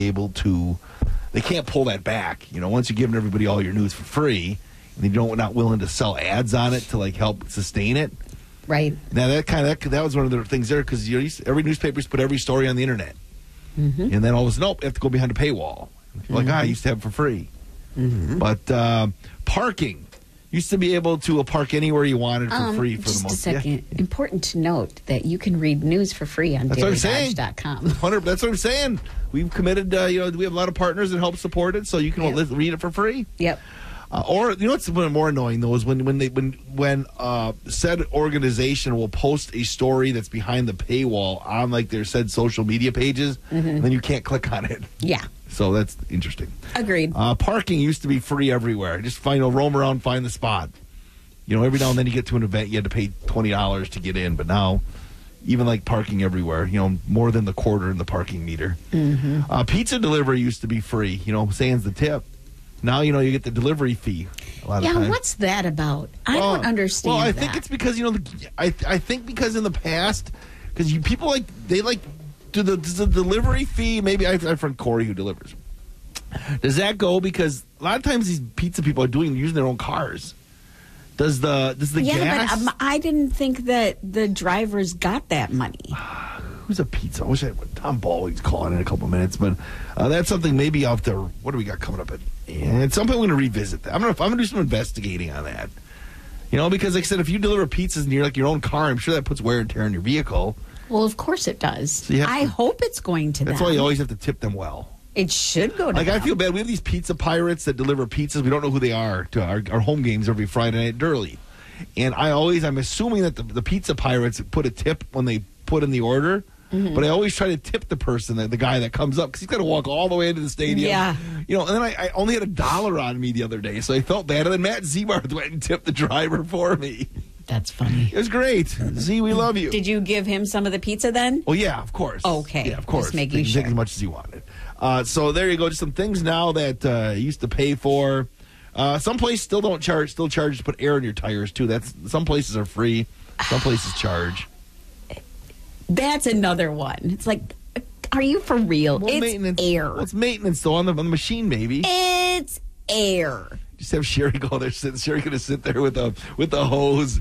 able to, they can't pull that back. Once you're giving everybody all your news for free, and they're not willing to sell ads on it to help sustain it. Right. Now that was one of the things there, because every newspaper's put every story on the internet, and then all of a sudden, nope, you have to go behind a paywall. I used to have it for free. But parking. Used to be able to park anywhere you wanted for free for the most. Just a second. Yeah. Important to note that you can read news for free on dailydodge.com. That's what I'm saying. We've committed, we have a lot of partners that help support it, so you can read it for free. Yep. Or what's more annoying though is when said organization will post a story that's behind the paywall on their said social media pages, and then you can't click on it. Yeah. So that's interesting. Agreed. Parking used to be free everywhere. Just roam around, find the spot. Every now and then you get to an event, you had to pay $20 to get in. But now, even parking everywhere, more than the quarter in the parking meter. Pizza delivery used to be free, sans the tip. Now, you get the delivery fee a lot of times. What's that about? I don't understand I think it's because, I think because in the past, because people do the delivery fee, maybe I have a friend Corey who delivers. Does that go because a lot of times these pizza people are using their own cars? Does the gas? But I didn't think that the drivers got that money. Who's a pizza? I wish Tom Baldwin's calling in a couple of minutes, but that's something maybe out there. What do we got coming up? At some point, we're going to revisit that. I'm going to do some investigating on that. Because like I said, if you deliver pizzas near your own car, I'm sure that puts wear and tear on your vehicle. Well, of course it does. So I hope it's going to That's why you always have to tip them well. It should go to them. I feel bad. We have these pizza pirates that deliver pizzas. We don't know who they are to our home games every Friday night at Durley. And I'm assuming that the pizza pirates put a tip when they put in the order. But I always try to tip the person, the guy that comes up, because he's got to walk all the way into the stadium. Yeah. And then I only had $1 on me the other day, so I felt bad. And then Matt Zebarth went and tipped the driver for me. That's funny. It was great. Z, we love you. Did you give him some of the pizza then? Well, yeah, of course. Okay. Yeah, of course. Just making sure. Take as much as you wanted. So there you go. Just some things now that you used to pay for. Some places still charge to put air in your tires, too. Some places are free. Some places charge. That's another one. It's are you for real? Well, it's air. Well, it's maintenance, though, on the machine, maybe. It's air. Just have Sherry go there. Sherry going to sit there with a hose.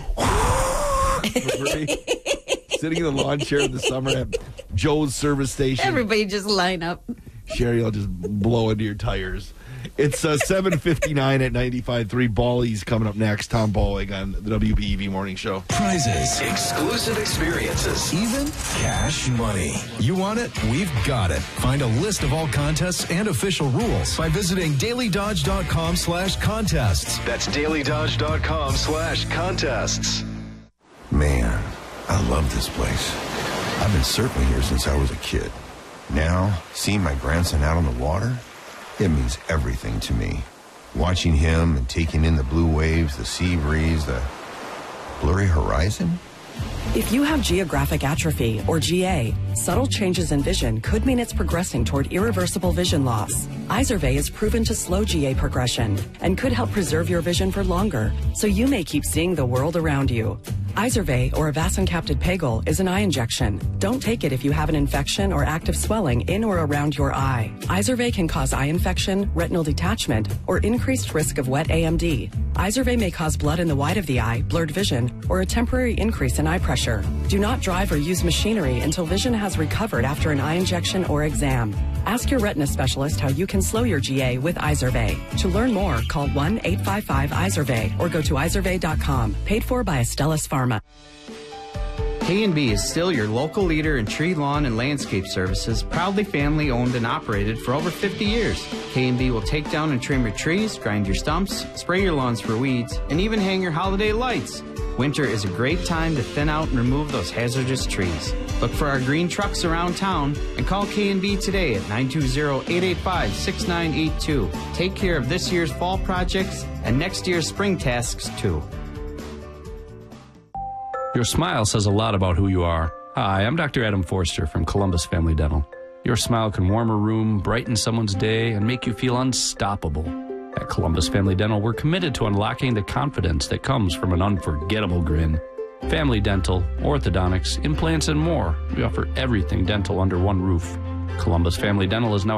Sitting in the lawn chair in the summer at Joe's service station. Everybody just line up. Sherry will just blow into your tires. It's 7:59 at 95.3. Bally's coming up next. Tom Bowling on the WBEV Morning Show. Prizes, exclusive experiences, even cash money. You want it? We've got it. Find a list of all contests and official rules by visiting dailydodge.com/contests. That's dailydodge.com/contests. Man, I love this place. I've been surfing here since I was a kid. Now, seeing my grandson out on the water, it means everything to me. Watching him and taking in the blue waves, the sea breeze, the blurry horizon. If you have geographic atrophy, or GA, subtle changes in vision could mean it's progressing toward irreversible vision loss. Izervay is proven to slow GA progression and could help preserve your vision for longer, so you may keep seeing the world around you. Izervay, or avacincaptad pegol, is an eye injection. Don't take it if you have an infection or active swelling in or around your eye. Izervay can cause eye infection, retinal detachment, or increased risk of wet AMD. Izervay may cause blood in the white of the eye, blurred vision, or a temporary increase in eye pressure. Do not drive or use machinery until vision has recovered after an eye injection or exam. Ask your retina specialist how you can slow your GA with Izervay. To learn more, call 1-855-IZERVAY or go to izervay.com. Paid for by Astellas Pharma. K&B is still your local leader in tree, lawn, and landscape services, proudly family owned and operated for over 50 years. K&B will take down and trim your trees, grind your stumps, spray your lawns for weeds, and even hang your holiday lights. Winter is a great time to thin out and remove those hazardous trees. Look for our green trucks around town and call K&B today at 920-885-6982. Take care of this year's fall projects and next year's spring tasks, too. Your smile says a lot about who you are. Hi, I'm Dr. Adam Forster from Columbus Family Dental. Your smile can warm a room, brighten someone's day, and make you feel unstoppable. At Columbus Family Dental, we're committed to unlocking the confidence that comes from an unforgettable grin. Family dental, orthodontics, implants, and more. We offer everything dental under one roof. Columbus Family Dental is now